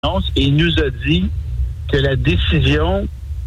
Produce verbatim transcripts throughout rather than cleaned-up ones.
et il nous a dit que la décision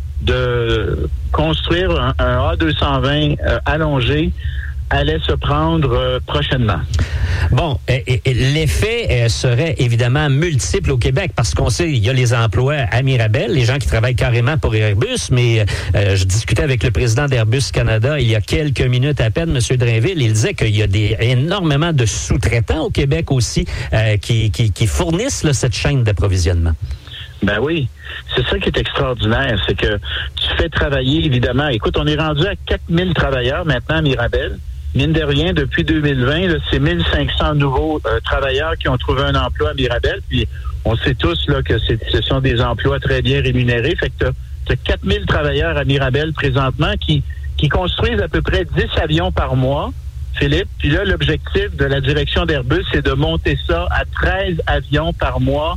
de construire un, un A deux cent vingt euh, allongé allait se prendre euh, prochainement. Bon, et, et, l'effet euh, serait évidemment multiple au Québec parce qu'on sait, il y a les emplois à Mirabel, les gens qui travaillent carrément pour Airbus, mais euh, je discutais avec le président d'Airbus Canada il y a quelques minutes à peine, M. Drainville, il disait qu'il y a des, énormément de sous-traitants au Québec aussi euh, qui, qui, qui fournissent là, cette chaîne d'approvisionnement. Ben oui, c'est ça qui est extraordinaire, c'est que tu fais travailler, évidemment, écoute, on est rendu à quatre mille travailleurs maintenant à Mirabel. Mine de rien, depuis deux mille vingt, là, c'est mille cinq cents nouveaux euh, travailleurs qui ont trouvé un emploi à Mirabel. Puis on sait tous là que c'est, ce sont des emplois très bien rémunérés. Fait que tu as quatre mille travailleurs à Mirabel présentement qui, qui construisent à peu près dix avions par mois, Philippe. Puis là, l'objectif de la direction d'Airbus, c'est de monter ça à treize avions par mois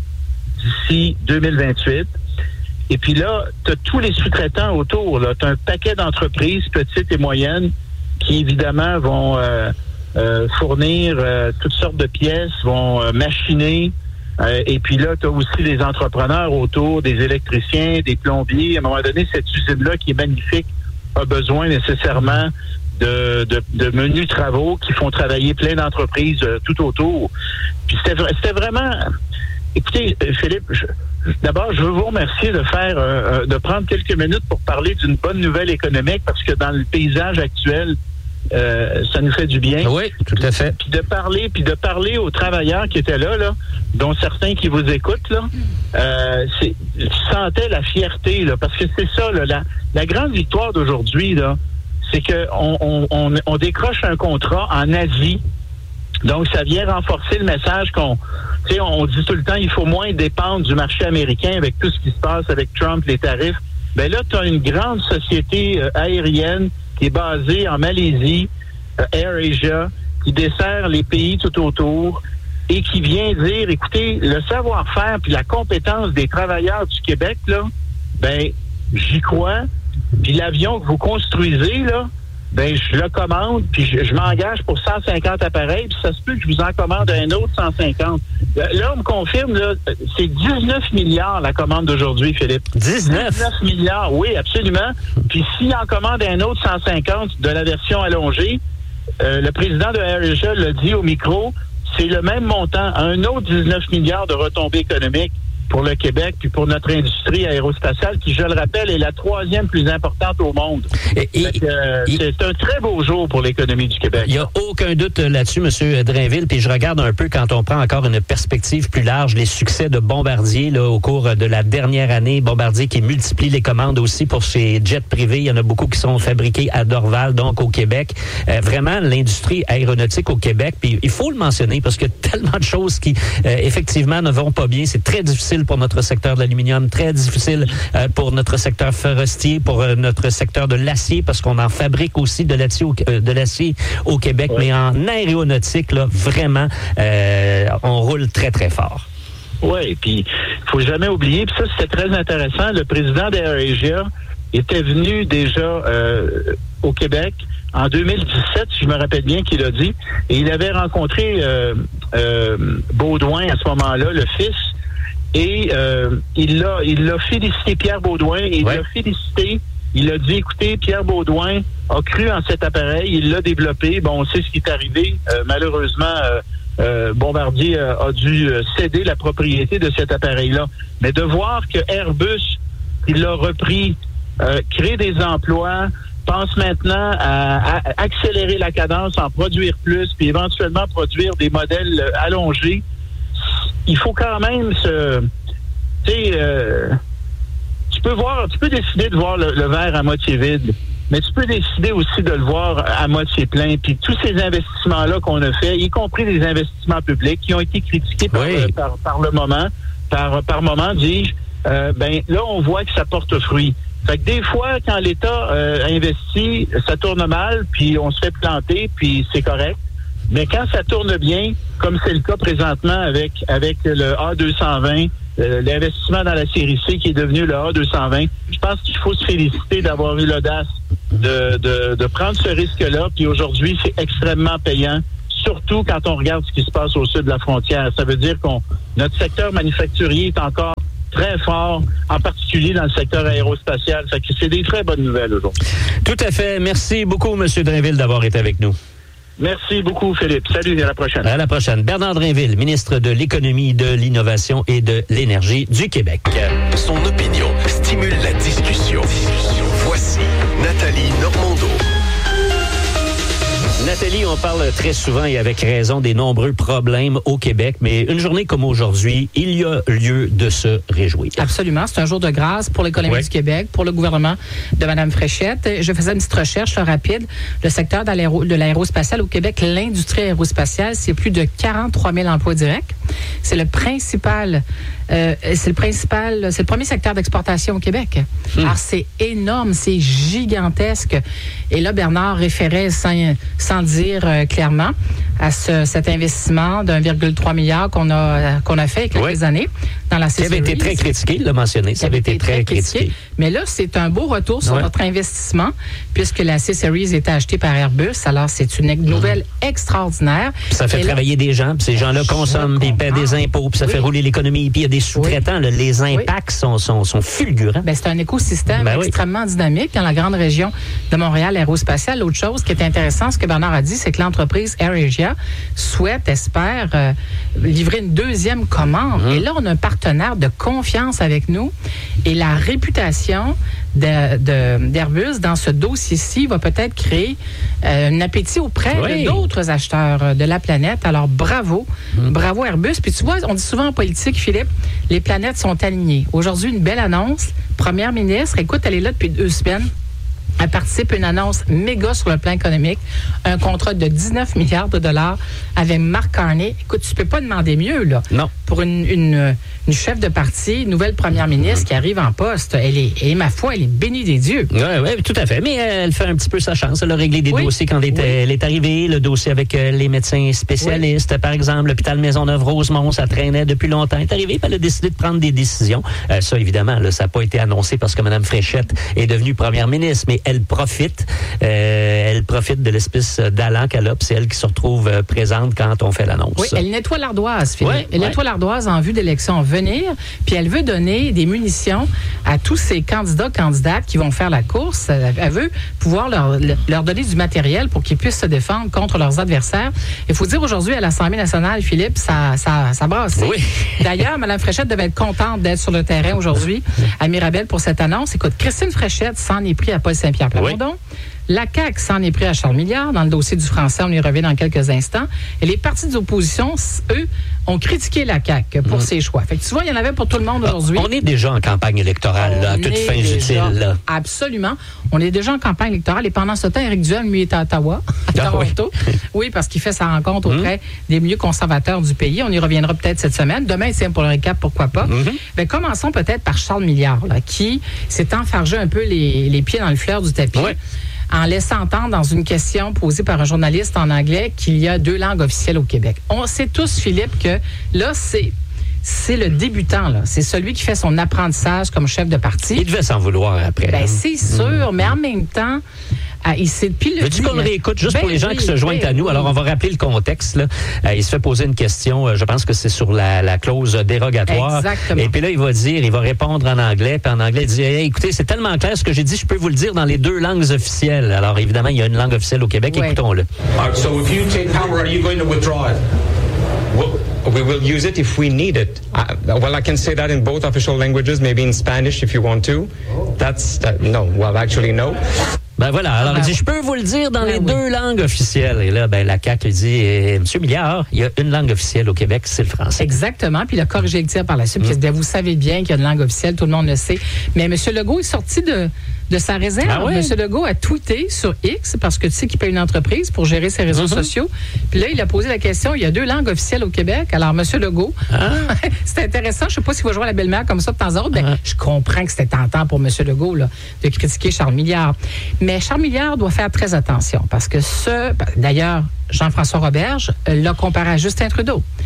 d'ici deux mille vingt-huit. Et puis là, tu as tous les sous-traitants autour. Tu as un paquet d'entreprises, petites et moyennes, qui évidemment vont euh, euh, fournir euh, toutes sortes de pièces, vont euh, machiner. Euh, et puis là, tu as aussi des entrepreneurs autour, des électriciens, des plombiers. À un moment donné, cette usine-là qui est magnifique a besoin nécessairement de, de, de menus travaux qui font travailler plein d'entreprises euh, tout autour. Puis c'était, c'était vraiment... Écoutez, Philippe, je, d'abord, je veux vous remercier de faire, euh, de prendre quelques minutes pour parler d'une bonne nouvelle économique parce que dans le paysage actuel, euh, ça nous fait du bien. Oui, tout à fait. Puis de parler, puis de parler aux travailleurs qui étaient là, là, dont certains qui vous écoutent, là, euh, c'est, je sentais la fierté, là, parce que c'est ça, là, la, la grande victoire d'aujourd'hui, là, c'est que on, on, on, on décroche un contrat en Asie. Donc, ça vient renforcer le message qu'on, tu sais, on dit tout le temps, il faut moins dépendre du marché américain avec tout ce qui se passe avec Trump, les tarifs. Ben là, tu as une grande société euh, aérienne qui est basée en Malaisie, euh, AirAsia, qui dessert les pays tout autour et qui vient dire, écoutez, le savoir-faire puis la compétence des travailleurs du Québec, là, ben, j'y crois. Puis l'avion que vous construisez, là, ben je le commande, puis je, je m'engage pour cent cinquante appareils, puis ça se peut que je vous en commande un autre cent cinquante. Là, on me confirme, là, c'est dix-neuf milliards la commande d'aujourd'hui, Philippe. dix-neuf? dix-neuf milliards, oui, absolument. Puis s'il en commande un autre cent cinquante de la version allongée, euh, le président de AirAsia l'a dit au micro, c'est le même montant, un autre dix-neuf milliards de retombées économiques pour le Québec puis pour notre industrie aérospatiale qui, je le rappelle, est la troisième plus importante au monde. Et, et, que, euh, et, c'est un très beau jour pour l'économie du Québec. Il n'y a aucun doute là-dessus, M. Drainville, puis je regarde un peu quand on prend encore une perspective plus large, les succès de Bombardier là, au cours de la dernière année. Bombardier qui multiplie les commandes aussi pour ses jets privés. Il y en a beaucoup qui sont fabriqués à Dorval, donc au Québec. Euh, vraiment, l'industrie aéronautique au Québec, puis il faut le mentionner parce qu'il y a tellement de choses qui, euh, effectivement, ne vont pas bien. C'est très difficile pour notre secteur de l'aluminium, très difficile euh, pour notre secteur forestier, pour euh, notre secteur de l'acier, parce qu'on en fabrique aussi de l'acier au, euh, de l'acier au Québec. Ouais. Mais en aéronautique, là, vraiment, euh, on roule très, très fort. Oui, puis il faut jamais oublier, puis ça, c'était très intéressant, le président d'AirAsia était venu déjà euh, au Québec en deux mille dix-sept, si je me rappelle bien qu'il a dit, et il avait rencontré euh, euh, Baudouin à ce moment-là, le fils. Et euh, il l'a il l'a félicité, Pierre Baudouin, et il ouais. l'a félicité. Il a dit, écoutez, Pierre Baudouin a cru en cet appareil, il l'a développé. Bon, on sait ce qui est arrivé. Euh, malheureusement, euh, euh, Bombardier a, a dû céder la propriété de cet appareil-là. Mais de voir que Airbus, il l'a repris, euh, crée des emplois, pense maintenant à, à accélérer la cadence, en produire plus, puis éventuellement produire des modèles allongés. Il faut quand même se... Tu sais, euh, tu peux voir, tu peux décider de voir le, le verre à moitié vide, mais tu peux décider aussi de le voir à moitié plein. Puis tous ces investissements-là qu'on a fait, y compris des investissements publics qui ont été critiqués par, oui. par, par le moment, par, par moment, dis-je, euh, ben là, on voit que ça porte fruit. Fait que des fois, quand l'État euh, investit, ça tourne mal, puis on se fait planter, puis c'est correct. Mais quand ça tourne bien, comme c'est le cas présentement avec avec le A deux cent vingt, euh, l'investissement dans la série C qui est devenu le A deux cent vingt, je pense qu'il faut se féliciter d'avoir eu l'audace de, de, de prendre ce risque-là. Puis aujourd'hui, c'est extrêmement payant surtout quand on regarde ce qui se passe au sud de la frontière. Ça veut dire qu'on notre secteur manufacturier est encore très fort, en particulier dans le secteur aérospatial. Fait que c'est des très bonnes nouvelles aujourd'hui. Tout à fait. Merci beaucoup, M. Drainville, d'avoir été avec nous. Merci beaucoup, Philippe. Salut, à la prochaine. À la prochaine. Bernard Drainville, ministre de l'Économie, de l'Innovation et de l'Énergie du Québec. Son opinion stimule la discussion. Voici Nathalie Normando. Nathalie, on parle très souvent et avec raison des nombreux problèmes au Québec, mais une journée comme aujourd'hui, il y a lieu de se réjouir. Absolument. C'est un jour de grâce pour l'économie ouais. du Québec, pour le gouvernement de Mme Fréchette. Je faisais une petite recherche là, rapide. Le secteur de, l'aéro, de l'aérospatial au Québec, l'industrie aérospatiale, c'est plus de quarante-trois mille emplois directs. C'est le principal... Euh, c'est le principal, c'est le premier secteur d'exportation au Québec. Mmh. Alors, c'est énorme, c'est gigantesque. Et là, Bernard référait sans, sans dire euh, clairement à ce, cet investissement d'un virgule trois milliard qu'on a, qu'on a fait il y a quelques oui. années dans la C-Series. Ça avait été très critiqué, il l'a mentionné. Ça avait été, été très critiqué. critiqué. Mais là, c'est un beau retour sur ouais. notre investissement puisque la C-Series était achetée par Airbus. Alors, c'est une nouvelle mmh. extraordinaire. Puis ça fait Et travailler là, des gens, puis ces gens-là consomment, puis ils paient des impôts, puis ça oui. fait rouler l'économie, puis il y a des sous-traitants. Oui. Là, les impacts oui. sont, sont, sont fulgurants. Ben, c'est un écosystème ben extrêmement oui. dynamique dans la grande région de Montréal aérospatiale. L'autre chose qui est intéressante, ce que Bernard a dit, c'est que l'entreprise AirAsia souhaite, espère, euh, livrer une deuxième commande. Mmh. Et là, on a un partenaire de confiance avec nous et la réputation de, de, d'Airbus dans ce dossier-ci va peut-être créer euh, un appétit auprès oui. de d'autres acheteurs de la planète. Alors, bravo. Mmh. Bravo Airbus. Puis tu vois, on dit souvent en politique, Philippe, les planètes sont alignées. Aujourd'hui, une belle annonce. Première ministre, écoute, elle est là depuis deux semaines. Elle participe à une annonce méga sur le plan économique, un contrat de dix-neuf milliards de dollars avec Mark Carney. Écoute, tu peux pas demander mieux, là. Non. Pour une, une, une chef de parti, une nouvelle première ministre qui arrive en poste. Elle est, et ma foi, elle est bénie des dieux. Oui, oui, tout à fait. Mais euh, elle fait un petit peu sa chance. Elle a réglé des oui. dossiers quand elle, était, oui. elle est arrivée. Le dossier avec euh, les médecins spécialistes, oui. par exemple, l'hôpital Maisonneuve-Rosemont, ça traînait depuis longtemps. Elle est arrivée, puis elle a décidé de prendre des décisions. Euh, ça, évidemment, là, ça n'a pas été annoncé parce que Mme Fréchette est devenue première ministre, mais elle profite. Euh, elle profite de l'espèce d'allant qu'elle a, puis c'est elle qui se retrouve euh, présente quand on fait l'annonce. Oui, elle nettoie l'ardoise, Philippe. Oui, elle oui. nettoie l'ardoise en vue d'élections à venir, puis elle veut donner des munitions à tous ces candidats, candidates qui vont faire la course. Elle veut pouvoir leur, leur donner du matériel pour qu'ils puissent se défendre contre leurs adversaires. Il faut dire aujourd'hui à l'Assemblée nationale, Philippe, ça, ça, ça brasse. Oui. D'ailleurs, Mme Fréchette devait être contente d'être sur le terrain aujourd'hui à Mirabel pour cette annonce. Écoute, Christine Fréchette s'en est pris à Paul Saint-Pierre Plamondon. Oui. La C A Q s'en est pris à Charles Milliard dans le dossier du français. On y revient dans quelques instants. Et les partis d'opposition, eux, ont critiqué la C A Q pour mmh. ses choix. Fait que tu vois, il y en avait pour tout le monde aujourd'hui. On est déjà en campagne électorale, là, à toute fin utile. Là. Absolument. On est déjà en campagne électorale. Et pendant ce temps, Éric Duhem, lui, est à Ottawa, à ah, Toronto. Oui. oui, parce qu'il fait sa rencontre auprès mmh. des milieux conservateurs du pays. On y reviendra peut-être cette semaine. Demain, c'est pour le récap, pourquoi pas. Mmh. Mais commençons peut-être par Charles Milliard, là, qui s'est enfargé un peu les, les pieds dans le fleur du tapis. Oui. En laissant entendre dans une question posée par un journaliste en anglais qu'il y a deux langues officielles au Québec. On sait tous, Philippe, que là, c'est... c'est le débutant, là. C'est celui qui fait son apprentissage comme chef de parti. Il devait s'en vouloir après. Ben, c'est sûr, mmh. mais en même temps, euh, il s'est... Puis le Veux-tu qu'on le réécoute juste ben, pour les gens oui, qui se joignent ben, à nous? Oui. Alors, on va rappeler le contexte, là. Euh, il se fait poser une question, euh, je pense que c'est sur la, la clause dérogatoire. Exactement. Et puis là, il va dire, il va répondre en anglais, puis en anglais, il dit, hey, écoutez, c'est tellement clair ce que j'ai dit, je peux vous le dire dans les deux langues officielles. Alors, évidemment, il y a une langue officielle au Québec, oui. Écoutons-le. Right, so if you take power, are you going to withdraw it? Well, we will use it if we need it. I, well, I can say that in both official languages, maybe in Spanish if you want to. That's, that, no, well, actually, no. Ben voilà, alors ben, il dit, je peux vous le dire dans ben les oui. deux langues officielles. Et là, ben la C A Q dit, eh, Monsieur Milliard, il y a une langue officielle au Québec, c'est le français. Exactement, puis il a corrigé le tir par la suite. Mmh. Puis, vous savez bien qu'il y a une langue officielle, tout le monde le sait. Mais M. Legault est sorti de, de sa réserve. Ah ouais? M. Legault a tweeté sur X, parce que tu sais qu'il paye une entreprise pour gérer ses réseaux mmh. sociaux. Puis là, il a posé la question, il y a deux langues officielles au Québec. Alors, M. Legault, ah. c'est intéressant, je ne sais pas s'il va jouer à la belle-mère comme ça de temps en temps. Ben, ah. je comprends que c'était tentant pour M. Legault là, de critiquer Charles Milliard. Mais Charles Milliard doit faire très attention parce que ce... D'ailleurs, Jean-François Roberge l'a comparé à Justin Trudeau.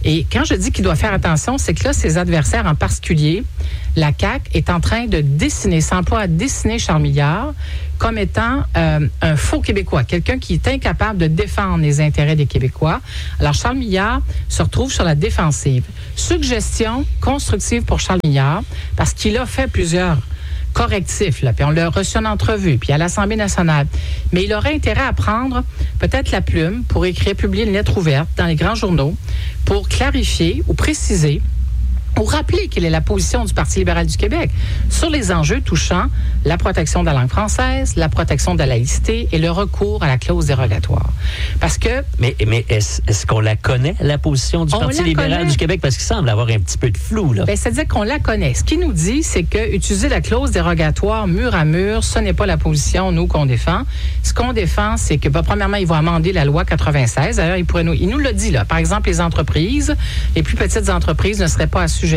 Et quand je dis qu'il doit faire attention, c'est que là, ses adversaires, en particulier, la C A Q est en train de dessiner, s'emploie à dessiner Charles Milliard comme étant euh, un faux Québécois, quelqu'un qui est incapable de défendre les intérêts des Québécois. Alors, Charles Milliard se retrouve sur la défensive. Suggestion constructive pour Charles Milliard, parce qu'il a fait plusieurs correctif, là, puis on l'a reçu en entrevue, puis à l'Assemblée nationale. Mais il aurait intérêt à prendre peut-être la plume pour écrire, publier une lettre ouverte dans les grands journaux pour clarifier ou préciser ou rappeler quelle est la position du Parti libéral du Québec sur les enjeux touchant la protection de la langue française, la protection de la laïcité et le recours à la clause dérogatoire. Parce que... Mais, mais est-ce, est-ce qu'on la connaît, la position du Parti libéral connaît. du Québec? Parce qu'il semble avoir un petit peu de flou, là. Bien, c'est-à-dire qu'on la connaît. Ce qu'il nous dit, c'est que utiliser la clause dérogatoire mur à mur, ce n'est pas la position, nous, qu'on défend. Ce qu'on défend, c'est que, ben, premièrement, il va amender la loi quatre-vingt-seize. D'ailleurs, il pourrait nous... Il nous le dit, là. Par exemple, les entreprises, les plus petites entreprises ne seraient pas assujetties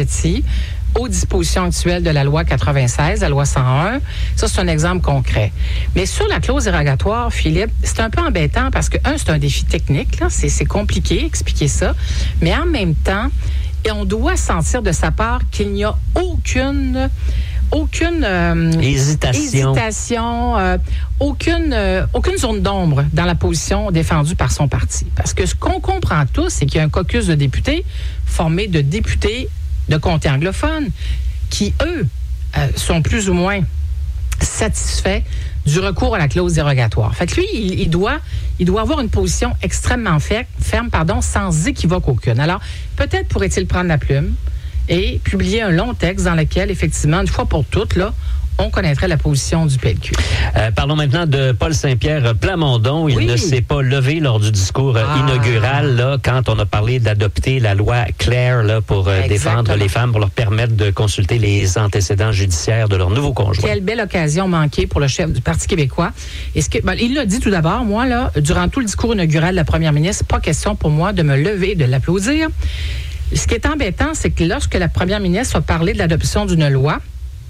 aux dispositions actuelles de la loi quatre-vingt-seize, la loi cent un. Ça, c'est un exemple concret. Mais sur la clause dérogatoire, Philippe, c'est un peu embêtant parce que, un, c'est un défi technique, là, c'est, c'est compliqué expliquer ça, mais en même temps, et on doit sentir de sa part qu'il n'y a aucune... aucune euh, hésitation, hésitation euh, aucune, euh, aucune zone d'ombre dans la position défendue par son parti. Parce que ce qu'on comprend tous, c'est qu'il y a un caucus de députés formé de députés de comtés anglophones qui, eux, euh, sont plus ou moins satisfaits du recours à la clause dérogatoire. Fait que lui, il, il, doit, il doit avoir une position extrêmement ferme, ferme pardon, sans équivoque aucune. Alors, peut-être pourrait-il prendre la plume et publier un long texte dans lequel, effectivement, une fois pour toutes, là, on connaîtrait la position du P L Q. Euh, parlons maintenant de Paul Saint-Pierre Plamondon. Il oui. ne s'est pas levé lors du discours ah. inaugural là, quand on a parlé d'adopter la loi Claire là, pour euh, défendre les femmes, pour leur permettre de consulter les antécédents judiciaires de leur nouveau conjoint. Quelle belle occasion manquée pour le chef du Parti québécois. Est-ce que, ben, il l'a dit tout d'abord, moi, là, durant tout le discours inaugural de la première ministre, pas question pour moi de me lever et de l'applaudir. Ce qui est embêtant, c'est que lorsque la première ministre a parlé de l'adoption d'une loi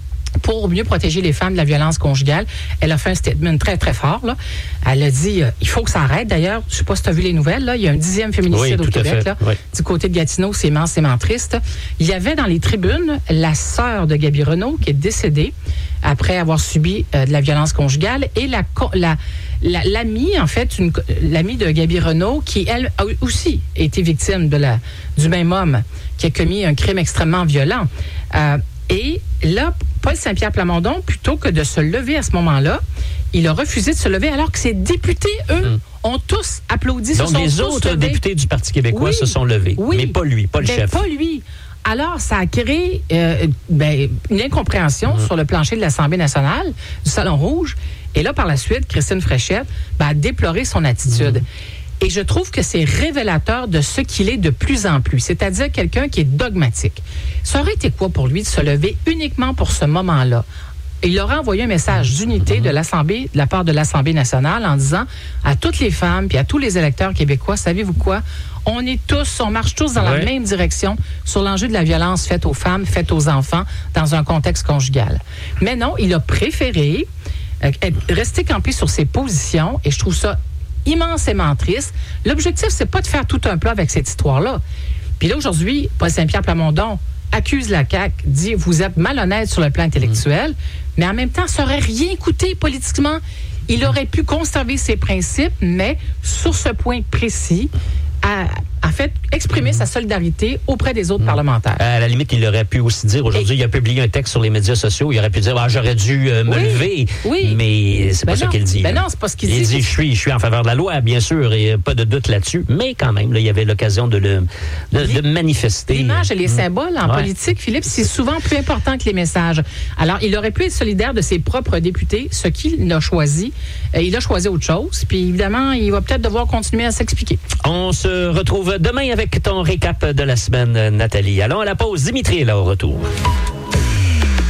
pour mieux protéger les femmes de la violence conjugale, elle a fait un statement très, très fort. Là. Elle a dit, euh, il faut que ça arrête. D'ailleurs, je ne sais pas si tu as vu les nouvelles, là, il y a un dixième féminicide oui, au Québec. Là, oui. Du côté de Gatineau, c'est immensément triste. Il y avait dans les tribunes la sœur de Gaby Renaud qui est décédée après avoir subi euh, de la violence conjugale et la, la, la, l'amie, en fait, une, l'amie de Gaby Renaud qui, elle, a aussi été victime de la, du même homme qui a commis un crime extrêmement violent. Euh, Et là, Paul Saint-Pierre Plamondon, plutôt que de se lever à ce moment-là, il a refusé de se lever alors que ses députés, eux, mmh. ont tous applaudi. Donc, sont les autres levés. députés du Parti québécois oui, se sont levés, oui, mais pas lui, pas le ben, chef. Pas lui. Alors, ça a créé euh, ben, une incompréhension mmh. sur le plancher de l'Assemblée nationale, du Salon Rouge. Et là, par la suite, Christine Fréchette ben, a déploré son attitude. Mmh. Et je trouve que c'est révélateur de ce qu'il est de plus en plus, c'est-à-dire quelqu'un qui est dogmatique. Ça aurait été quoi pour lui de se lever uniquement pour ce moment-là? Il aurait envoyé un message d'unité de l'Assemblée, de la part de l'Assemblée nationale en disant à toutes les femmes puis à tous les électeurs québécois, savez-vous quoi? On est tous, on marche tous dans ouais. la même direction sur l'enjeu de la violence faite aux femmes, faite aux enfants dans un contexte conjugal. Mais non, il a préféré euh, rester campé sur ses positions et je trouve ça immensément triste. L'objectif, c'est pas de faire tout un plat avec cette histoire-là. Puis là, aujourd'hui, Paul Saint-Pierre Plamondon accuse la C A Q, dit « Vous êtes malhonnête sur le plan intellectuel mmh. », mais en même temps, ça n'aurait rien coûté politiquement. Il aurait pu conserver ses principes, mais sur ce point précis, a, a fait exprimer sa solidarité auprès des autres mmh. parlementaires. À la limite, il aurait pu aussi dire, aujourd'hui, Et... il a publié un texte sur les médias sociaux, il aurait pu dire, ah, j'aurais dû euh, me oui, lever, oui. mais c'est ben pas non, ça qu'il dit. Ben non, c'est pas ce qu'il il dit. Il dit, je suis, je suis en faveur de la loi, bien sûr, et pas de doute là-dessus, mais quand même, là, il y avait l'occasion de le de, de manifester. L'image et les mmh. symboles en ouais. politique, Philippe, c'est souvent plus important que les messages. Alors, il aurait pu être solidaire de ses propres députés, ce qu'il a choisi. Euh, il a choisi autre chose, puis évidemment, il va peut-être devoir continuer à s'expliquer. On se retrouve demain avec ton récap de la semaine, Nathalie. Allons à la pause. Dimitri est là au retour.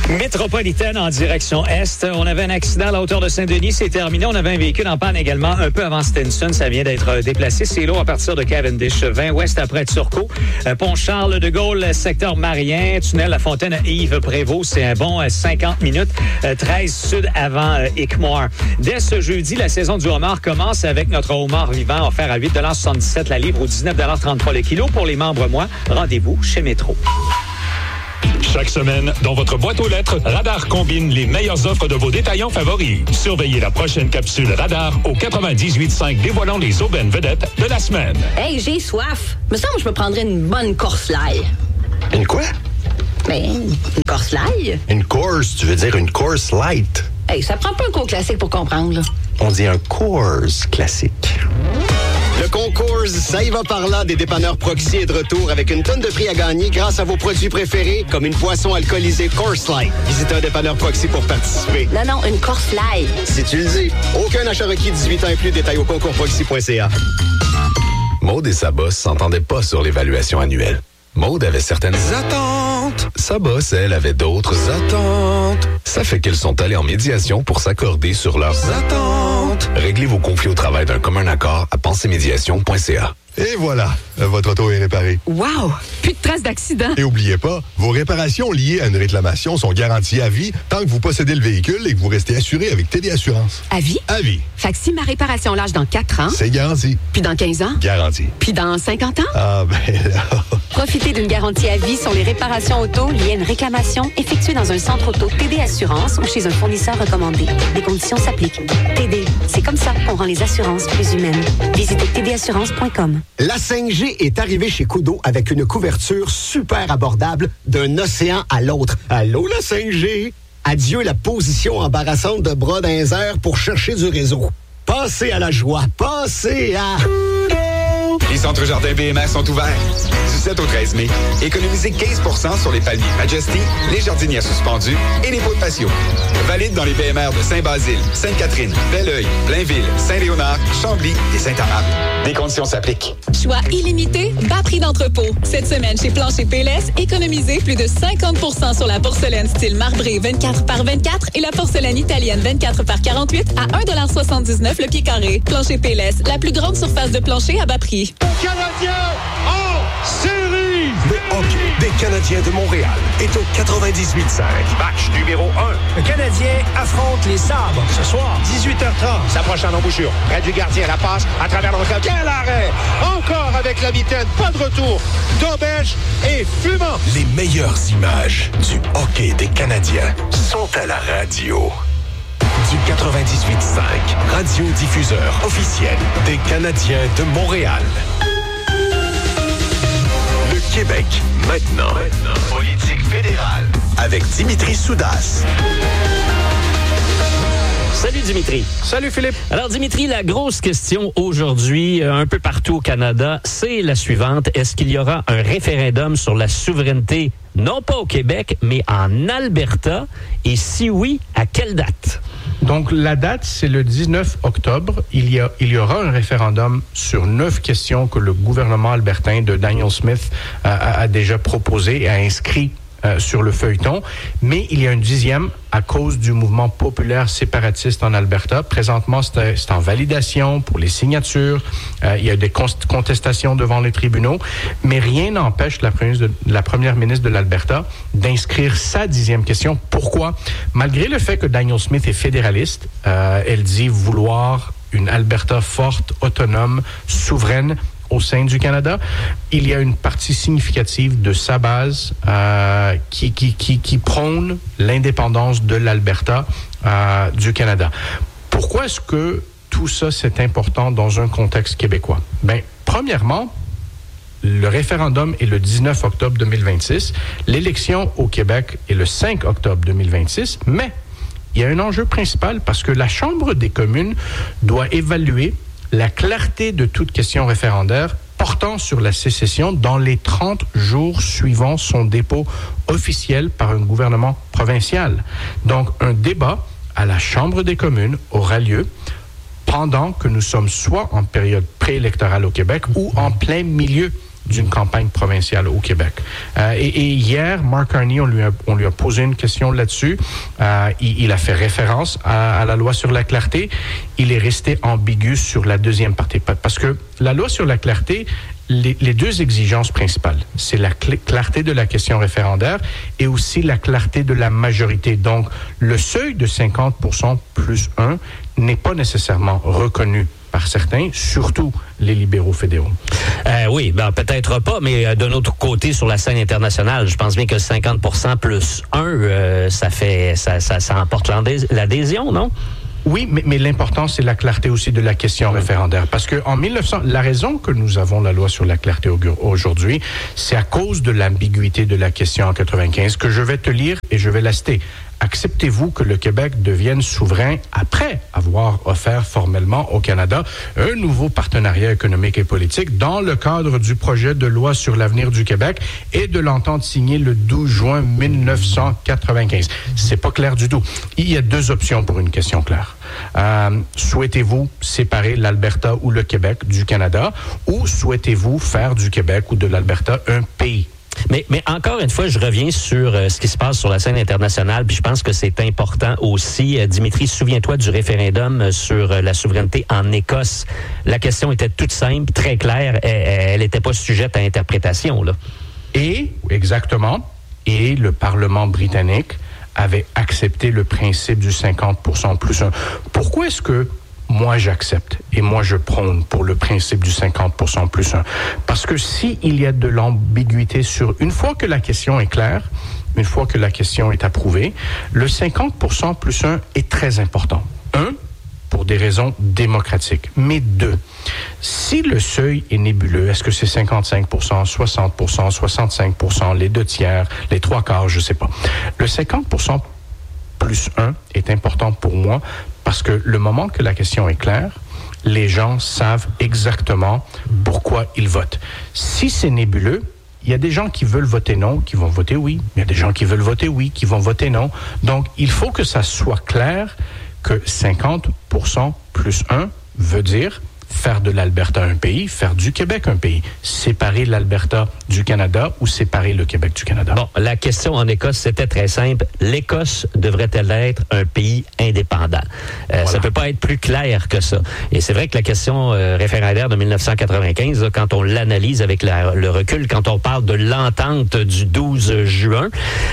Métropolitaine en direction Est. On avait un accident à la hauteur de Saint-Denis. C'est terminé. On avait un véhicule en panne également un peu avant Stinson. Ça vient d'être déplacé. C'est long à partir de Cavendish. vingt ouest après Turcot. Pont Charles de Gaulle, secteur Marien. Tunnel La Fontaine à Yves-Prévost. C'est un bon cinquante minutes. treize sud avant Hickmore. Dès ce jeudi, la saison du homard commence avec notre homard vivant offert à huit soixante-dix-sept la livre ou dix-neuf trente-trois le kilo. Pour les membres mois, rendez-vous chez Métro. Chaque semaine, dans votre boîte aux lettres, Radar combine les meilleures offres de vos détaillants favoris. Surveillez la prochaine capsule Radar au quatre-vingt-dix-huit virgule cinq dévoilant les aubaines vedettes de la semaine. Hey, j'ai soif. Me semble que je me prendrais une bonne Coors Light. Une quoi? Ben, une Coors Light. Une Coors, tu veux dire une Coors Light? Hey, ça prend pas un cours classique pour comprendre, là. On dit un Coors classique. Le concours Ça y va par là des dépanneurs Proxy est de retour avec une tonne de prix à gagner grâce à vos produits préférés comme une boisson alcoolisée Coors Light. Visitez un dépanneur Proxy pour participer. Non, non, une Coors Light. Si tu le dis. Aucun achat requis dix-huit ans et plus. Détail au concours proxy point c a. Maude et sa boss s'entendaient pas sur l'évaluation annuelle. Maude avait certaines attentes. Sa boss, elle, avait d'autres attentes. Ça fait qu'elles sont allées en médiation pour s'accorder sur leurs attentes. Réglez vos conflits au travail d'un commun accord à pensée médiation point c a. Et voilà, votre auto est réparée. Wow! Plus de traces d'accident. Et oubliez pas, vos réparations liées à une réclamation sont garanties à vie tant que vous possédez le véhicule et que vous restez assuré avec T D Assurance. À vie? À vie. Fait que si ma réparation lâche dans quatre ans... C'est garanti. Puis dans quinze ans? Garanti. Puis dans cinquante ans? Ah, ben là... Profitez d'une garantie à vie sur les réparations auto liées à une réclamation effectuée dans un centre auto T D Assurance ou chez un fournisseur recommandé. Les conditions s'appliquent. T D, c'est comme ça qu'on rend les assurances plus humaines. Visitez t d assurance point com. La cinq G est arrivée chez Kudo avec une couverture super abordable d'un océan à l'autre. Allô, la cinq G? Adieu la position embarrassante de bras dans les airs pour chercher du réseau. Passez à la joie. Passez à... Les centres jardins B M R sont ouverts. Du sept au treize mai, économisez quinze pour cent sur les palmiers Majesty, les jardinières suspendues et les pots de patio. Valide dans les B M R de Saint-Basile, Sainte-Catherine, Belleuil, Blainville, Saint-Léonard, Chambly et Saint-Amable. Des conditions s'appliquent. Choix illimité, bas prix d'entrepôt. Cette semaine, chez Plancher Payless, économisez plus de cinquante pour cent sur la porcelaine style marbré vingt-quatre par vingt-quatre et la porcelaine italienne vingt-quatre par quarante-huit à un soixante-dix-neuf le pied carré. Plancher Payless, la plus grande surface de plancher à bas prix. Canadiens en série! Le hockey des Canadiens de Montréal est au quatre-vingt-dix-huit virgule cinq. Match numéro un. Le Canadien affronte les Sabres ce soir, dix-huit heures trente. S'approche en embouchure. Près du gardien, la passe à travers le recul. Quel arrêt! Encore avec la mitaine, pas de retour. D'Auberge et fumant. Les meilleures images du hockey des Canadiens sont à la radio. Du quatre-vingt-dix-huit virgule cinq, radiodiffuseur officiel des Canadiens de Montréal. Le Québec, maintenant. maintenant. Politique fédérale. Avec Dimitri Soudas. Salut Dimitri. Salut Philippe. Alors Dimitri, la grosse question aujourd'hui, euh, un peu partout au Canada, c'est la suivante. Est-ce qu'il y aura un référendum sur la souveraineté, non pas au Québec, mais en Alberta? Et si oui, à quelle date? Donc, la date, c'est le dix-neuf octobre. Il y, a, il y aura un référendum sur neuf questions que le gouvernement albertain de Daniel Smith a, a, a déjà proposé et a inscrit euh, sur le feuilleton. Mais il y a un dixième à cause du mouvement populaire séparatiste en Alberta. Présentement, c'est, c'est en validation pour les signatures. Euh, il y a des contestations devant les tribunaux. Mais rien n'empêche la première, de, la première ministre de l'Alberta d'inscrire sa dixième question. Pourquoi? Malgré le fait que Daniel Smith est fédéraliste, euh, elle dit vouloir une Alberta forte, autonome, souveraine au sein du Canada, il y a une partie significative de sa base euh, qui, qui, qui, qui prône l'indépendance de l'Alberta euh, du Canada. Pourquoi est-ce que tout ça, c'est important dans un contexte québécois? Bien, premièrement, le référendum est le dix-neuf octobre deux mille vingt-six. L'élection au Québec est le cinq octobre deux mille vingt-six. Mais il y a un enjeu principal parce que la Chambre des communes doit évaluer la clarté de toute question référendaire portant sur la sécession dans les trente jours suivant son dépôt officiel par un gouvernement provincial. Donc, un débat à la Chambre des communes aura lieu pendant que nous sommes soit en période préélectorale au Québec ou en plein milieu d'une campagne provinciale au Québec. Euh, et, et hier, Mark Carney, on lui a, on lui a posé une question là-dessus. Euh, il, il a fait référence à, à la loi sur la clarté. Il est resté ambigu sur la deuxième partie. Parce que la loi sur la clarté, les, les deux exigences principales, c'est la cl- clarté de la question référendaire et aussi la clarté de la majorité. Donc, le seuil de cinquante pour cent plus un n'est pas nécessairement reconnu par certains, surtout les libéraux fédéraux. Euh, oui, ben, peut-être pas, mais euh, d'un autre côté, sur la scène internationale, je pense bien que cinquante pour cent plus un, euh, ça fait, ça, ça, ça emporte l'adhésion, non? Oui, mais, mais l'important, c'est la clarté aussi de la question référendaire. Parce que en mille neuf cents, la raison que nous avons la loi sur la clarté aujourd'hui, c'est à cause de l'ambiguïté de la question en quatre-vingt-quinze que je vais te lire et je vais la citer. Acceptez-vous que le Québec devienne souverain après avoir offert formellement au Canada un nouveau partenariat économique et politique dans le cadre du projet de loi sur l'avenir du Québec et de l'entente signée le douze juin mille neuf cent quatre-vingt-quinze? C'est pas clair du tout. Il y a deux options pour une question claire. Euh, souhaitez-vous séparer l'Alberta ou le Québec du Canada ou souhaitez-vous faire du Québec ou de l'Alberta un pays? Mais, mais encore une fois, je reviens sur euh, ce qui se passe sur la scène internationale, puis je pense que c'est important aussi. Euh, Dimitri, souviens-toi du référendum sur euh, la souveraineté en Écosse. La question était toute simple, très claire. Elle n'était pas sujette à interprétation, là. Et, exactement, et le Parlement britannique avait accepté le principe du cinquante pour cent plus un. Pourquoi est-ce que moi, j'accepte et moi, je prône pour le principe du cinquante pour cent plus un? Parce que s'il y a de l'ambiguïté sur... Une fois que la question est claire, une fois que la question est approuvée, le cinquante pour cent plus un est très important. Un, pour des raisons démocratiques. Mais deux, si le seuil est nébuleux, est-ce que c'est cinquante-cinq pour cent, soixante pour cent, soixante-cinq pour cent, les deux tiers, les trois quarts, je ne sais pas. Le cinquante pour cent plus un est important pour moi parce que le moment que la question est claire, les gens savent exactement pourquoi ils votent. Si c'est nébuleux, il y a des gens qui veulent voter non, qui vont voter oui. Il y a des gens qui veulent voter oui, qui vont voter non. Donc, il faut que ça soit clair que cinquante pour cent plus un veut dire faire de l'Alberta un pays, faire du Québec un pays. Séparer l'Alberta du Canada ou séparer le Québec du Canada. Bon, la question en Écosse, c'était très simple. L'Écosse devrait-elle être un pays indépendant? Euh, voilà. Ça peut pas être plus clair que ça. Et c'est vrai que la question euh, référendaire de mille neuf cent quatre-vingt-quinze, là, quand on l'analyse avec la, le recul, quand on parle de l'entente du douze juin,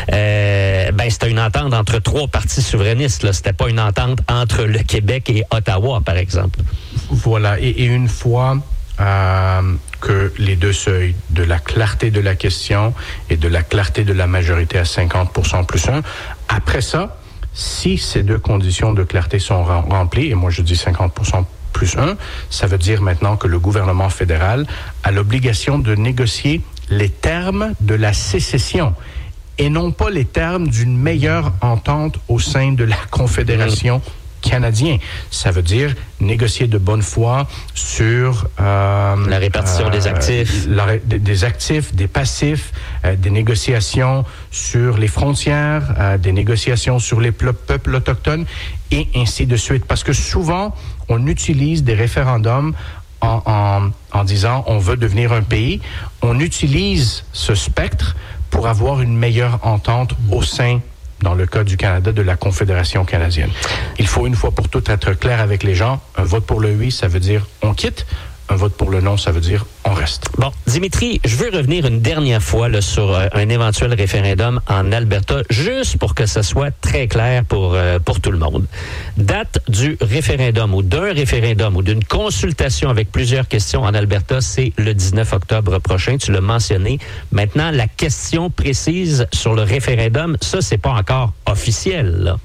euh, ben c'était une entente entre trois partis souverainistes. Là. C'était pas une entente entre le Québec et Ottawa, par exemple. Voilà. Et, et une fois euh, que les deux seuils de la clarté de la question et de la clarté de la majorité à cinquante pour cent plus un, après ça, si ces deux conditions de clarté sont remplies, et moi je dis cinquante pour cent plus un, ça veut dire maintenant que le gouvernement fédéral a l'obligation de négocier les termes de la sécession et non pas les termes d'une meilleure entente au sein de la Confédération mmh. canadien. Ça veut dire négocier de bonne foi sur euh, la répartition euh, des actifs, la, des, des actifs, des passifs, euh, des négociations sur les frontières, euh, des négociations sur les peuples autochtones et ainsi de suite. Parce que souvent, on utilise des référendums en, en, en disant on veut devenir un pays. On utilise ce spectre pour avoir une meilleure entente au sein, dans le cas du Canada, de la Confédération canadienne. Il faut une fois pour toutes être clair avec les gens. Un vote pour le oui, ça veut dire on quitte. Un vote pour le non, ça veut dire on reste. Bon, Dimitri, je veux revenir une dernière fois là, sur euh, un éventuel référendum en Alberta, juste pour que ça soit très clair pour, euh, pour tout le monde. Date du référendum ou d'un référendum ou d'une consultation avec plusieurs questions en Alberta, c'est le dix-neuf octobre prochain. Tu l'as mentionné. Maintenant, la question précise sur le référendum, ça, c'est pas encore officiel, là.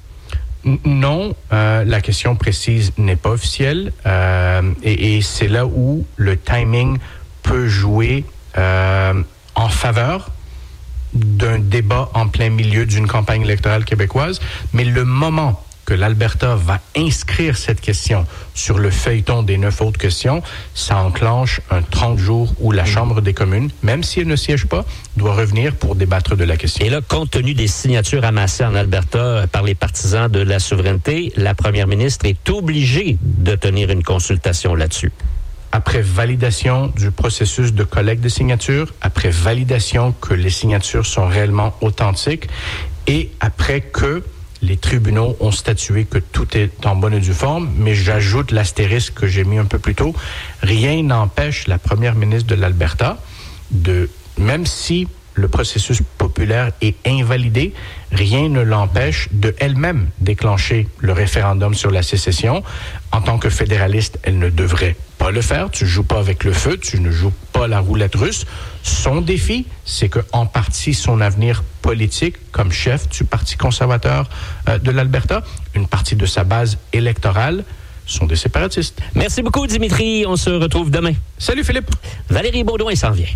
Non, euh, la question précise n'est pas officielle euh, et, et c'est là où le timing peut jouer euh, en faveur d'un débat en plein milieu d'une campagne électorale québécoise, mais le moment que l'Alberta va inscrire cette question sur le feuilleton des neuf autres questions, ça enclenche un trente jours où la Chambre des communes, même si elle ne siège pas, doit revenir pour débattre de la question. Et là, compte tenu des signatures amassées en Alberta par les partisans de la souveraineté, la première ministre est obligée de tenir une consultation là-dessus. après validation du processus de collecte des signatures, après validation que les signatures sont réellement authentiques et après que les tribunaux ont statué que tout est en bonne et due forme, mais j'ajoute l'astérisque que j'ai mis un peu plus tôt. Rien n'empêche la première ministre de l'Alberta de, même si le processus populaire est invalidé, rien ne l'empêche de elle-même déclencher le référendum sur la sécession. En tant que fédéraliste, elle ne devrait pas le faire. Tu joues pas avec le feu, tu ne joues pas la roulette russe. Son défi, c'est que en partie son avenir politique comme chef du Parti conservateur euh, de l'Alberta, une partie de sa base électorale sont des séparatistes. Merci beaucoup, Dimitri. On se retrouve demain. Salut, Philippe. Valérie Baudouin s'en vient.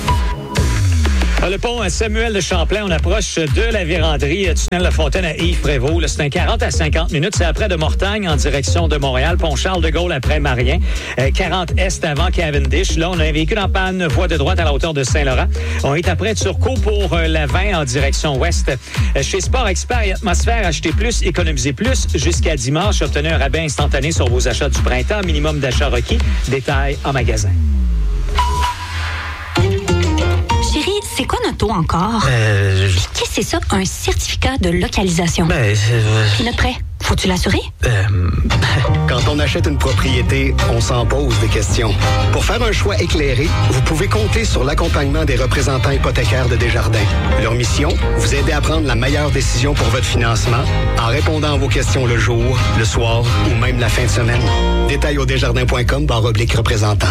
Le pont Samuel de Champlain, on approche de la véranderie tunnel La Fontaine à Yves-Prévost. Là, c'est un quarante à cinquante minutes. C'est après de Mortagne en direction de Montréal. Pont Charles-de-Gaulle après Marien. Euh, quarante Est avant Cavendish. Là, on a un véhicule en panne, voie de droite à la hauteur de Saint-Laurent. On est après Turcot pour euh, la vingt en direction ouest. Euh, chez Sport Expert et Atmosphère, achetez plus, économisez plus. Jusqu'à dimanche, obtenez un rabais instantané sur vos achats du printemps. Minimum d'achat requis. Détails en magasin. C'est quoi notre taux encore? Euh, je... Qu'est-ce que c'est ça, un certificat de localisation? Ben, c'est... Euh... Puis notre prêt, faut-tu l'assurer? Euh... Quand on achète une propriété, on s'en pose des questions. Pour faire un choix éclairé, vous pouvez compter sur l'accompagnement des représentants hypothécaires de Desjardins. Leur mission, vous aider à prendre la meilleure décision pour votre financement en répondant à vos questions le jour, le soir ou même la fin de semaine. Détails au desjardins point com barre oblique représentant.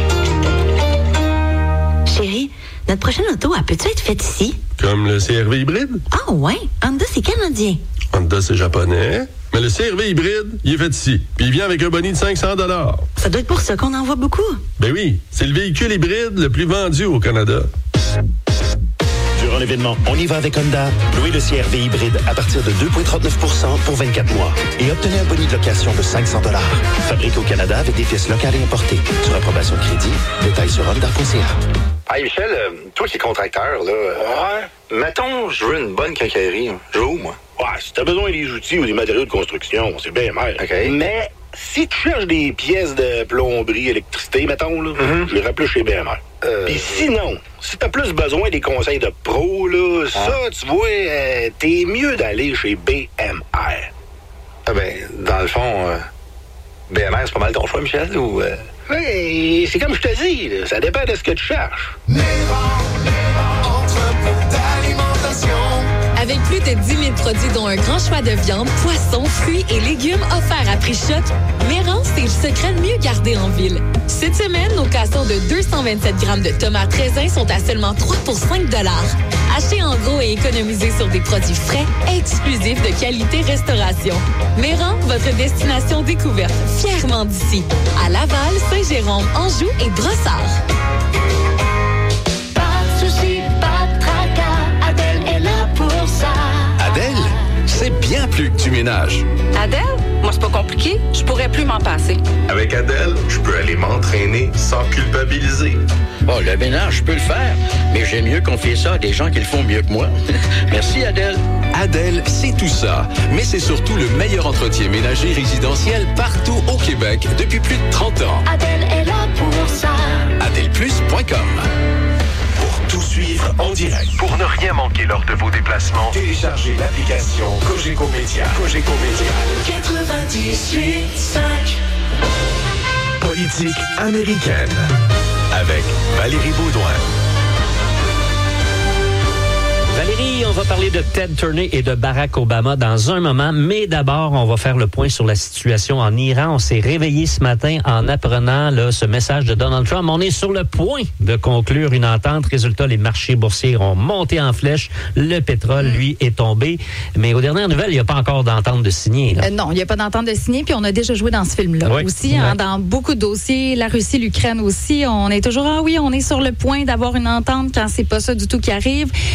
Chérie, notre prochaine auto, elle peut-tu être faite ici? Comme le C R V hybride? Ah ouais? Honda, c'est canadien. Honda, c'est japonais. Mais le C R V hybride, il est fait ici. Puis il vient avec un boni de cinq cents dollars. Ça doit être pour ça qu'on en voit beaucoup. Ben oui, c'est le véhicule hybride le plus vendu au Canada. Durant l'événement On y va avec Honda, louez le C R V hybride à partir de deux virgule trente-neuf pour cent pour vingt-quatre mois et obtenez un boni de location de cinq cents dollars. Fabriqué au Canada avec des pièces locales et importées. Sur approbation de crédit, détails sur honda point c a. Hey Michel, euh, toi qui es contracteur, là, euh, ouais. Mettons, je veux une bonne quincaillerie. Je veux où, moi? Ouais, si t'as besoin des outils ou des matériaux de construction, c'est bien mal. OK. Mais si tu cherches des pièces de plomberie, électricité, mettons, là, mm-hmm. je irais plus chez B M R. Euh... Puis sinon, si t'as plus besoin des conseils de pro, là, ah. ça, tu vois, euh, t'es mieux d'aller chez B M R. Ah ben, dans le fond, euh, B M R, c'est pas mal ton choix, Michel, ou... Euh... Oui, c'est comme je te dis, là, ça dépend de ce que tu cherches. Avec plus de dix mille produits dont un grand choix de viande, poissons, fruits et légumes offerts à prix choc, Méran, c'est le secret de mieux garder en ville. Cette semaine, nos cassons de deux cent vingt-sept grammes de tomates raisins sont à seulement trois pour cinq dollars. Achetez en gros et économisez sur des produits frais, exclusifs de qualité restauration. Méran, votre destination découverte, fièrement d'ici. À Laval, Saint-Jérôme, Anjou et Brossard. Adèle, c'est bien plus que du ménage. Adèle? Moi, c'est pas compliqué. Je pourrais plus m'en passer. Avec Adèle, je peux aller m'entraîner sans culpabiliser. Oh, le ménage, je peux le faire, mais j'aime mieux confier ça à des gens qui le font mieux que moi. Merci, Adèle. Adèle, c'est tout ça, mais c'est surtout le meilleur entretien ménager résidentiel partout au Québec depuis plus de trente ans. Adèle est là pour ça. adèle plus point com. Tout suivre en direct. Pour ne rien manquer lors de vos déplacements, téléchargez l'application Cogeco Média. Cogeco Média. quatre-vingt-dix-huit cinq. Politique américaine. Avec Valérie Baudouin. Valérie, on va parler de Ted Turner et de Barack Obama dans un moment, mais d'abord, on va faire le point sur la situation en Iran. On s'est réveillé ce matin en apprenant là, ce message de Donald Trump. On est sur le point de conclure une entente. Résultat, les marchés boursiers ont monté en flèche. Le pétrole, lui, est tombé. Mais aux dernières nouvelles, il n'y a pas encore d'entente de signer. Là. Euh, non, il n'y a pas d'entente de signer, puis on a déjà joué dans ce film-là oui. aussi, ouais. hein, dans beaucoup de dossiers. La Russie, l'Ukraine aussi, on est toujours, ah oui, on est sur le point d'avoir une entente quand c'est pas ça du tout qui arrive. Là, on dit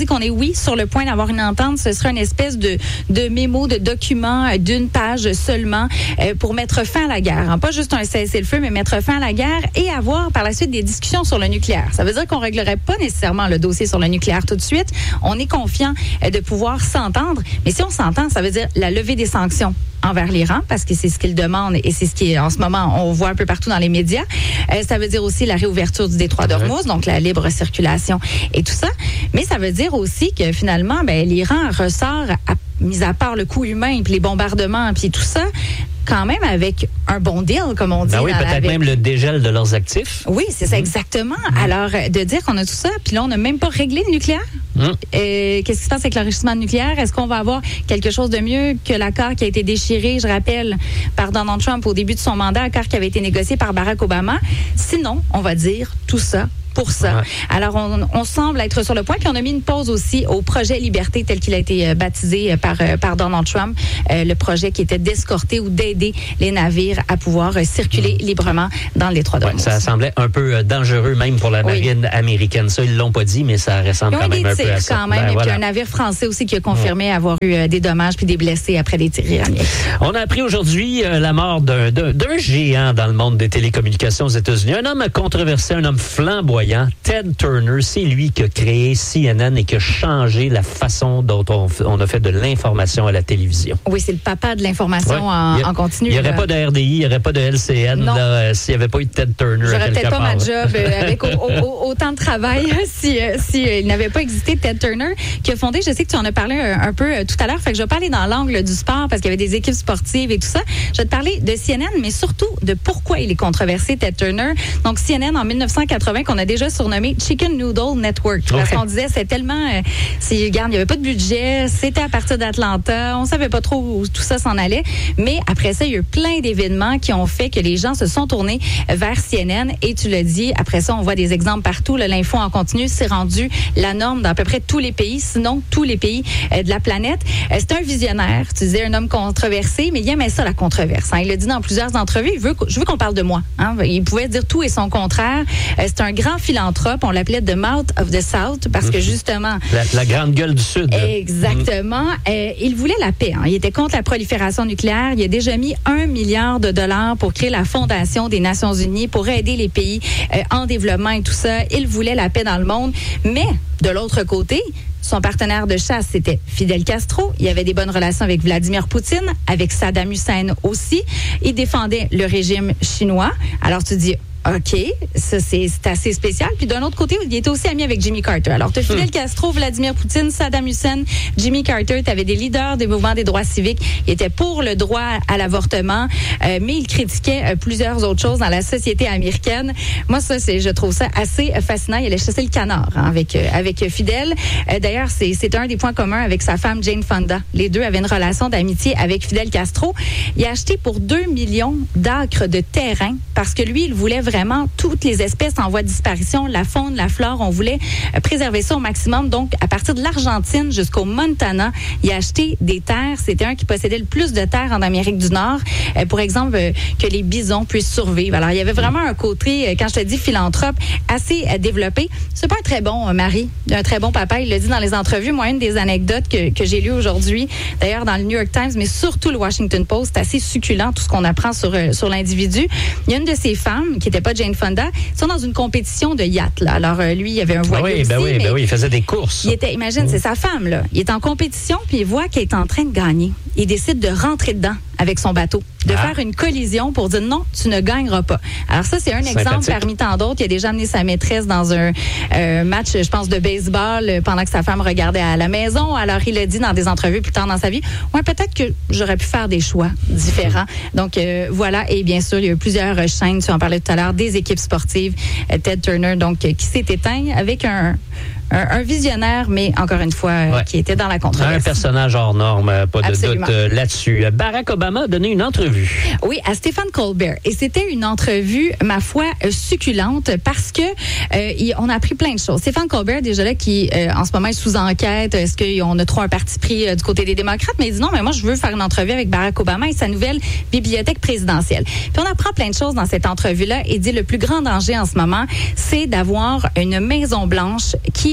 qu'on est, oui, sur le point d'avoir une entente. Ce serait une espèce de, de mémo, de document euh, d'une page seulement euh, pour mettre fin à la guerre. Hein. Pas juste un cessez-le-feu, mais mettre fin à la guerre et avoir par la suite des discussions sur le nucléaire. Ça veut dire qu'on réglerait pas nécessairement le dossier sur le nucléaire tout de suite. On est confiant euh, de pouvoir s'entendre. Mais si on s'entend, ça veut dire la levée des sanctions envers l'Iran, parce que c'est ce qu'il demande et c'est ce qui est en ce moment, on voit un peu partout dans les médias. Euh, ça veut dire aussi la réouverture du détroit d'Ormuz, donc la libre circulation et tout ça. Mais ça veut dire aussi que finalement, ben, l'Iran ressort, à, mis à part le coût humain puis les bombardements puis tout ça, quand même avec un bon deal, comme on dit. Ben oui, peut-être avec... même le dégel de leurs actifs. Oui, c'est ça, exactement. Mmh. Alors, de dire qu'on a tout ça, puis là, on n'a même pas réglé le nucléaire. Mmh. Euh, qu'est-ce qui se passe avec l'enrichissement nucléaire? Est-ce qu'on va avoir quelque chose de mieux que l'accord qui a été déchiré, je rappelle, par Donald Trump au début de son mandat, accord qui avait été négocié par Barack Obama? Sinon, on va dire tout ça pour ça. Ouais. Alors, on, on semble être sur le point, puis on a mis une pause aussi au projet Liberté tel qu'il a été euh, baptisé euh, par, euh, par Donald Trump, euh, le projet qui était d'escorter ou d'aider les navires à pouvoir euh, circuler mmh. librement dans le détroit d'Ormuz. Ouais, ça semblait un peu euh, dangereux même pour la marine oui. américaine. Ça, ils l'ont pas dit, mais ça ressemble quand même un peu à ça. Quand même, ben, et voilà. Puis un navire français aussi qui a confirmé mmh. avoir eu euh, des dommages puis des blessés après des tirs iraniens. On a appris aujourd'hui euh, la mort d'un, d'un, d'un géant dans le monde des télécommunications aux États-Unis. Un homme controversé, un homme flamboyant. Ted Turner, c'est lui qui a créé C N N et qui a changé la façon dont on, on a fait de l'information à la télévision. Oui, c'est le papa de l'information ouais. en, a, en continu. Il n'y aurait pas de R D I, il n'y aurait pas de L C N là, euh, s'il n'y avait pas eu de Ted Turner. J'aurais peut-être part, pas là. ma job euh, avec au, au, autant de travail si, euh, si euh, il n'avait pas existé. Ted Turner, qui a fondé, je sais que tu en as parlé un, un peu euh, tout à l'heure, fait que je vais pas aller dans l'angle du sport parce qu'il y avait des équipes sportives et tout ça. Je vais te parler de C N N, mais surtout de pourquoi il est controversé, Ted Turner. Donc, C N N, en dix-neuf cent quatre-vingts, qu'on a déjà surnommé Chicken Noodle Network. Parce qu'on disait, c'est tellement... Euh, c'est, regarde, il n'y avait pas de budget, c'était à partir d'Atlanta, on ne savait pas trop où tout ça s'en allait. Mais après ça, il y a eu plein d'événements qui ont fait que les gens se sont tournés vers C N N. Et tu l'as dit, après ça, on voit des exemples partout. Là, l'info en continu, c'est rendu la norme dans à peu près tous les pays, sinon tous les pays euh, de la planète. Euh, c'est un visionnaire, tu disais un homme controversé, mais il aimait ça, la controverse. Hein. Il l'a dit dans plusieurs entrevues, il veut, je veux qu'on parle de moi. Hein. Il pouvait dire tout et son contraire. Euh, c'est un grand philanthrope. On l'appelait The Mouth of the South parce que justement... La, la grande gueule du Sud. Exactement. Mmh. Euh, il voulait la paix. Hein. Il était contre la prolifération nucléaire. Il a déjà mis un milliard de dollars pour créer la Fondation des Nations Unies pour aider les pays euh, en développement et tout ça. Il voulait la paix dans le monde. Mais, de l'autre côté... Son partenaire de chasse, c'était Fidel Castro. Il avait des bonnes relations avec Vladimir Poutine, avec Saddam Hussein aussi. Il défendait le régime chinois. Alors, tu dis... OK, ça, c'est, c'est assez spécial. Puis d'un autre côté, il était aussi ami avec Jimmy Carter. Alors, tu as Fidel Castro, Vladimir Poutine, Saddam Hussein, Jimmy Carter. Tu avais des leaders des mouvements des droits civiques. Il était pour le droit à l'avortement, euh, mais il critiquait euh, plusieurs autres choses dans la société américaine. Moi, ça, c'est, je trouve ça assez fascinant. Il allait chasser le canard hein, avec, euh, avec Fidel. Euh, d'ailleurs, c'est, c'est un des points communs avec sa femme Jane Fonda. Les deux avaient une relation d'amitié avec Fidel Castro. Il a acheté pour deux millions d'acres de terrain parce que lui, il voulait vraiment Vraiment, toutes les espèces en voie de disparition, la faune, la flore, on voulait euh, préserver ça au maximum. Donc, à partir de l'Argentine jusqu'au Montana, il a acheté des terres. C'était un qui possédait le plus de terres en Amérique du Nord. Euh, pour exemple, euh, que les bisons puissent survivre. Alors, il y avait vraiment un côté, euh, quand je te dis philanthrope, assez euh, développé. C'est pas un très bon euh, mari, un très bon papa. Il l'a dit dans les entrevues. Moi, une des anecdotes que, que j'ai lues aujourd'hui, d'ailleurs dans le New York Times, mais surtout le Washington Post, c'est assez succulent tout ce qu'on apprend sur, euh, sur l'individu. Il y a une de ses femmes qui était pas Jane Fonda, ils sont dans une compétition de yacht. Là. Alors, euh, lui, il avait un voilier ben oui, aussi. Ben oui, ben oui, il faisait des courses. Il était, imagine, mmh. c'est sa femme, là. Il est en compétition, puis il voit qu'elle est en train de gagner. Il décide de rentrer dedans avec son bateau, de ah. faire une collision pour dire non, tu ne gagneras pas. Alors ça, c'est un Sympathique. exemple parmi tant d'autres. Il a déjà amené sa maîtresse dans un euh, match, je pense, de baseball euh, pendant que sa femme regardait à la maison. Alors, il a dit dans des entrevues plus tard dans sa vie, ouais, peut-être que j'aurais pu faire des choix différents. Donc, euh, voilà. Et bien sûr, il y a eu plusieurs chaînes, tu en parlais tout à l'heure, des équipes sportives. Euh, Ted Turner, donc, euh, qui s'est éteint avec un... Un, un visionnaire, mais encore une fois, ouais. qui était dans la controverse. Un personnage hors norme, pas de Absolument. doute euh, là-dessus. Barack Obama a donné une entrevue. Oui, à Stephen Colbert. Et c'était une entrevue, ma foi, euh, succulente parce que euh, il, on a appris plein de choses. Stephen Colbert, déjà là, qui euh, en ce moment est sous enquête. Est-ce qu'on a trop un parti pris euh, du côté des démocrates? Mais il dit non, mais moi, je veux faire une entrevue avec Barack Obama et sa nouvelle bibliothèque présidentielle. Puis on apprend plein de choses dans cette entrevue-là et dit le plus grand danger en ce moment, c'est d'avoir une Maison-Blanche qui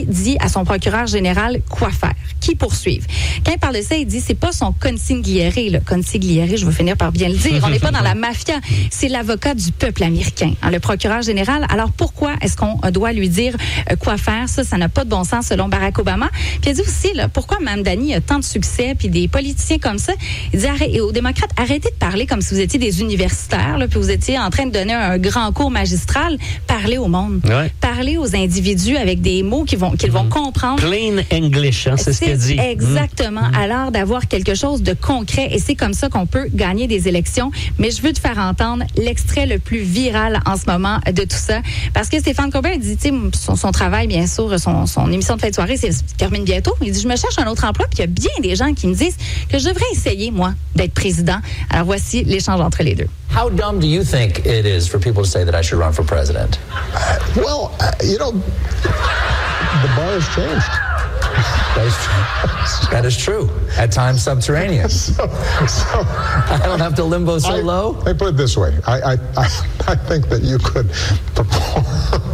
qui dit à son procureur général quoi faire, qui poursuivre. Quand il parle de ça, il dit c'est pas son consigliere, le consigliere, je vais finir par bien le dire, on n'est pas dans la mafia, c'est l'avocat du peuple américain, hein, le procureur général. Alors pourquoi est-ce qu'on doit lui dire euh, quoi faire? Ça, ça n'a pas de bon sens selon Barack Obama. Puis il dit aussi, là, pourquoi Mme Dani a tant de succès, puis des politiciens comme ça, il dit arrête, et aux démocrates, arrêtez de parler comme si vous étiez des universitaires, là, puis vous étiez en train de donner un grand cours magistral. Parlez au monde. Ouais. Parlez aux individus avec des mots qu'ils vont, qu'ils vont comprendre. Plain English, hein, c'est, c'est ce qu'elle dit. Exactement. Mm. Alors d'avoir quelque chose de concret, et c'est comme ça qu'on peut gagner des élections. Mais je veux te faire entendre l'extrait le plus viral en ce moment de tout ça, parce que Stéphane Colbert dit, tu sais, son, son travail, bien sûr, son, son émission de fin de soirée, c'est termine bientôt. Il dit, je me cherche un autre emploi, puis il y a bien des gens qui me disent que je devrais essayer, moi, d'être président. Alors voici l'échange entre les deux. How dumb do you think it is for people to say that I should run for president? Uh, well, uh, you know, the bar has changed. That is true. That is true. At times subterraneous. so, so, I don't have to limbo so I, low. I put it this way. I, I, I, I think that you could perform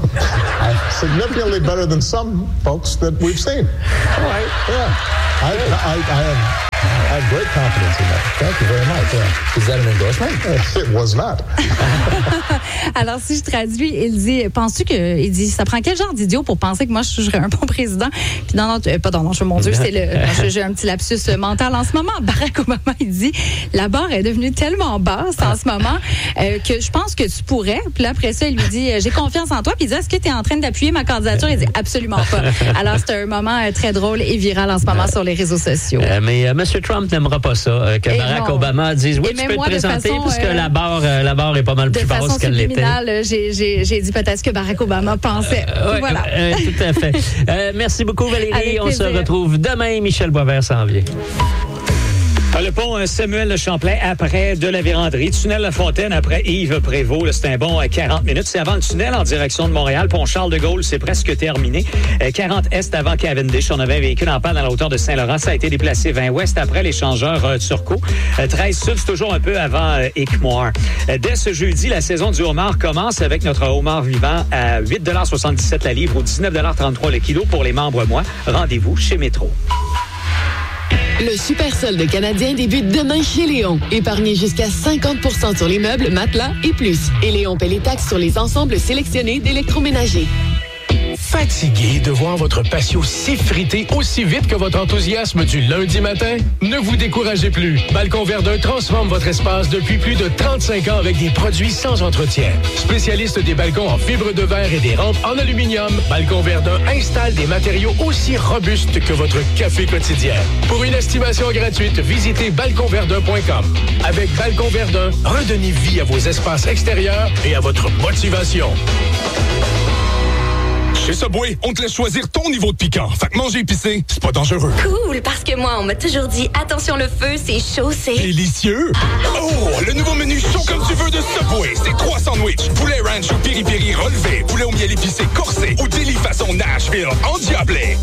significantly better than some folks that we've seen. All right. Yeah. I, I, I have... I have great confidence in that. Thank you very much. Yeah. Is that an endorsement? It was not. Alors, si je traduis, il dit, penses-tu que, il dit, ça prend quel genre d'idiot pour penser que moi, je serais un bon président? Puis non, non, euh, pas non, non, mon Dieu, c'est le, j'ai un petit lapsus mental en ce moment. Barack Obama, il dit, la barre est devenue tellement basse en ce moment euh, que je pense que tu pourrais. Puis là, après ça, il lui dit, j'ai confiance en toi. Puis il dit, est-ce que tu es en train d'appuyer ma candidature? Il dit, absolument pas. Alors, c'est un moment euh, très drôle et viral en ce moment sur les réseaux sociaux. Euh, mais euh, M. Trump n'aimera pas ça, euh, que et Barack non. Obama dise oui, et tu peux te présenter, façon, puisque euh, la barre, euh, la barre est pas mal plus basse qu'elle l'était. J'ai, j'ai, j'ai dit peut-être ce que Barack Obama pensait. Euh, ouais, voilà. Euh, tout à fait. Euh, merci beaucoup, Valérie. Avec On plaisir. se retrouve demain. Michel Boisvert s'en vient. Le pont Samuel Champlain après de la Vérandrie. Tunnel La Fontaine après Yves Prévost. Là, c'est un bon quarante minutes. C'est avant le tunnel en direction de Montréal. Pont Charles de Gaulle, c'est presque terminé. quarante Est avant Cavendish. On avait un véhicule en panne à la hauteur de Saint-Laurent. Ça a été déplacé vingt Ouest après l'échangeur euh, Turcot. Euh, treize Sud, c'est toujours un peu avant euh, Hickmore. Euh, dès ce jeudi, la saison du homard commence avec notre homard vivant à huit soixante-dix-sept la livre ou dix-neuf trente-trois le kilo pour les membres mois. Rendez-vous chez Métro. Le super solde canadien débute demain chez Léon. Épargnez jusqu'à cinquante pour cent sur les meubles, matelas et plus. Et Léon paie les taxes sur les ensembles sélectionnés d'électroménager. Fatigué de voir votre patio s'effriter aussi vite que votre enthousiasme du lundi matin? Ne vous découragez plus. Balcon Verdun transforme votre espace depuis plus de trente-cinq ans avec des produits sans entretien. Spécialiste des balcons en fibre de verre et des rampes en aluminium, Balcon Verdun installe des matériaux aussi robustes que votre café quotidien. Pour une estimation gratuite, visitez balcon verdun point com. Avec Balcon Verdun, redonnez vie à vos espaces extérieurs et à votre motivation. Chez Subway, on te laisse choisir ton niveau de piquant. Fait que manger épicé, c'est pas dangereux. Cool, parce que moi, on m'a toujours dit, attention le feu, c'est chaud, c'est... Délicieux! Oh, le nouveau menu chaud comme tu veux de Subway. C'est trois sandwichs, poulet ranch ou piri-piri relevé, poulet au miel épicé corsé ou deli façon Nashville en diablé.